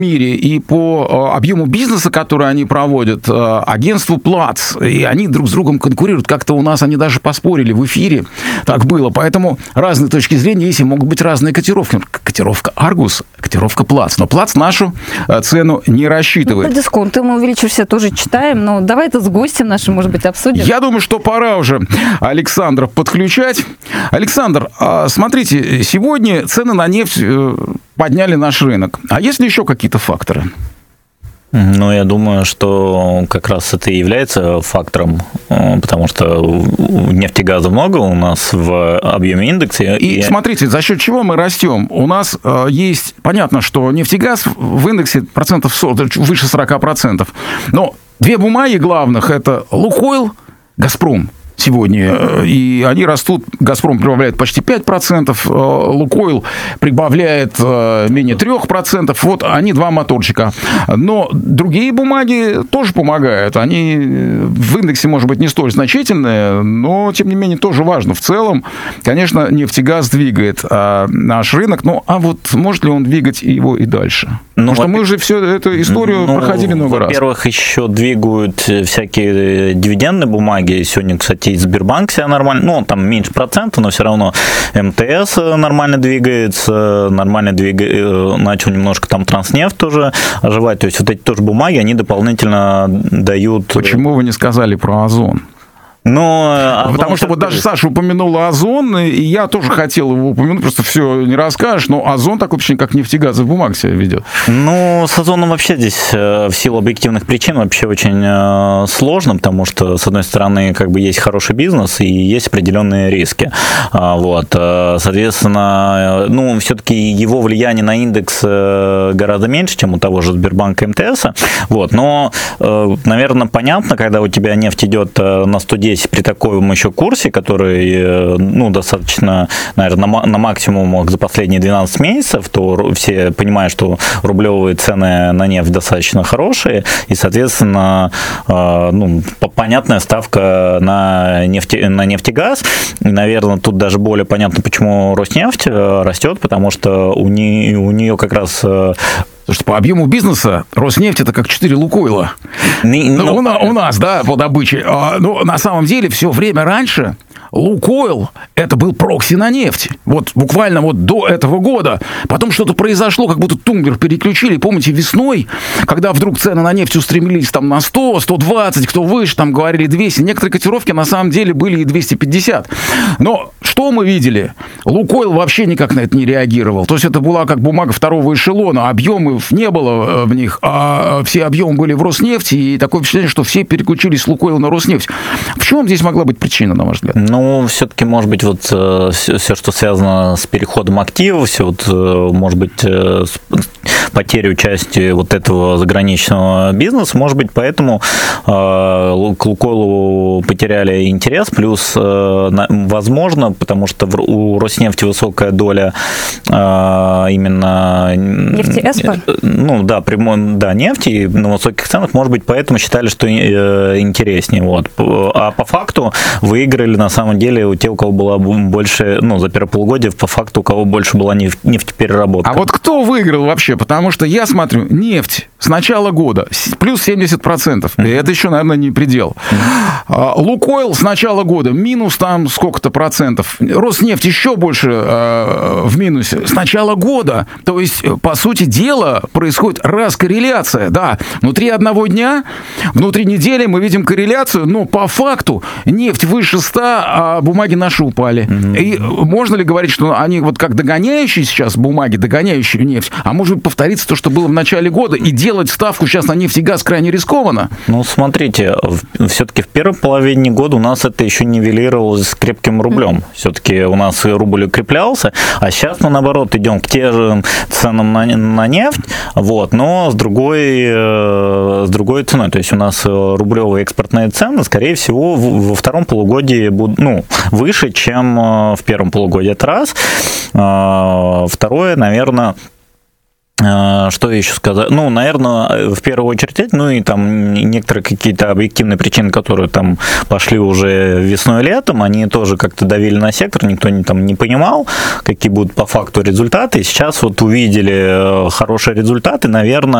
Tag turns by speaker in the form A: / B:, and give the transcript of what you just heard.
A: мире и по объему бизнеса, который они проводят, агентству Плац, и они друг с другом конкурируют. Как-то у нас они даже поспорили в эфире, так было. Поэтому разные точки зрения есть, и могут быть разные котировки. Котировка Аргус, котировка Плац. Но Плац нашу цену не рассчитывает.
B: Ну, дисконты мы увеличившись тоже читаем, но давай это с гостем нашим, может быть, обсудим.
A: Я думаю, что пора уже Александра подключать. Александр, смотрите, сегодня цены на нефть подняли наш рынок. А есть ли еще какие-то факторы?
C: Ну, я думаю, что как раз это и является фактором, потому что нефти и газа много у нас в объеме индекса.
A: И смотрите, за счет чего мы растем? У нас есть, понятно, что нефть и газ в индексе процентов 40, выше 40%. Но две бумаги главных – это Лукойл, Газпром. Сегодня, и они растут, Газпром прибавляет почти 5%, Лукойл прибавляет менее 3%, вот они два моторчика. Но другие бумаги тоже помогают, они в индексе, может быть, не столь значительные, но, тем не менее, тоже важно. В целом, конечно, нефть и газ двигает наш рынок, ну, а вот может ли он двигать его и дальше? Потому что мы уже всю эту историю проходили много раз.
C: Во-первых, еще двигают всякие дивидендные бумаги. Сегодня, кстати, и Сбербанк себя нормально, ну, там меньше процента, но все равно МТС нормально двигается, начал немножко там Транснефть тоже оживать. То есть вот эти тоже бумаги, они дополнительно дают...
A: Почему вы не сказали про Озон?
C: Но
A: потому что вот даже Саша упомянула Озон, и я тоже хотел его упомянуть, просто все не расскажешь, но Озон такой почти как нефтегазовый бумаг себя ведет.
C: Ну, с Озоном вообще здесь в силу объективных причин вообще очень сложно, потому что, с одной стороны, как бы есть хороший бизнес и есть определенные риски. Вот. Соответственно, ну, все-таки его влияние на индекс гораздо меньше, чем у того же Сбербанка и МТСа. Вот. Но, наверное, понятно, когда у тебя нефть идет на 110 при таком еще курсе, который, ну, достаточно, наверное, на максимумах за последние 12 месяцев, то все понимают, что рублевые цены на нефть достаточно хорошие, и, соответственно, ну, понятная ставка на нефть и газ. И, наверное, тут даже более понятно, почему Роснефть растет, потому что у нее как раз...
A: Слушайте, по объему бизнеса Роснефть это как 4 Лукойла. У нас, да, по добыче. Но на самом деле все время раньше Лукойл это был прокси на нефть. Вот буквально вот до этого года. Потом что-то произошло, как будто тумблер переключили. Помните, весной, когда вдруг цены на нефть устремились там на 100, 120, кто выше, там говорили 200. Некоторые котировки на самом деле были и 250. Но что мы видели? Лукойл вообще никак на это не реагировал. То есть это была как бумага второго эшелона. Объемов не было в них, а все объемы были в Роснефти. И такое впечатление, что все переключились с Лукойла на Роснефть. В чем здесь могла быть причина, на ваш взгляд?
C: Ну, все-таки, может быть, вот все, что связано с переходом активов, все вот, может быть, с потерей части вот этого заграничного бизнеса, может быть, поэтому к Лукойлу потеряли интерес, плюс, возможно, потому что у Роснефти высокая доля именно...
B: Нефти-экспорт?
C: Ну, да, нефти, и на высоких ценах, может быть, поэтому считали, что интереснее. Вот. А по факту выиграли, на самом деле, у тех, у кого была больше, ну, за первое полугодие, по факту, у кого больше была нефтепереработка.
A: А вот кто выиграл вообще? Потому что я смотрю, нефть с начала года плюс 70%. И это еще, наверное, не предел. Лукойл с начала года минус там сколько-то процентов. Роснефть еще больше в минусе. С начала года. То есть, по сути дела, происходит раскорреляция. Да, внутри одного дня, внутри недели мы видим корреляцию, но по факту нефть выше 100, а бумаги наши упали. И можно ли говорить, что они вот как догоняющие сейчас бумаги, догоняющие нефть, а может быть повторится то, что было в начале года, и делать ставку сейчас на нефть и газ крайне рискованно?
C: Ну, смотрите, все-таки в первой половине года у нас это еще нивелировалось с крепким рублем. Все-таки у нас рубль укреплялся, а сейчас мы, наоборот, идем к тем же ценам на нефть, вот, но с другой ценой. То есть у нас рублевые экспортные цены, скорее всего, во втором полугодии будут, ну, выше, чем в первом полугодии. Это раз. Второе, наверное, Что еще сказать? Ну, наверное, в первую очередь, ну и там некоторые какие-то объективные причины, которые там пошли уже весной и летом, они тоже как-то давили на сектор, никто там не понимал, какие будут по факту результаты. Сейчас вот увидели хорошие результаты, наверное,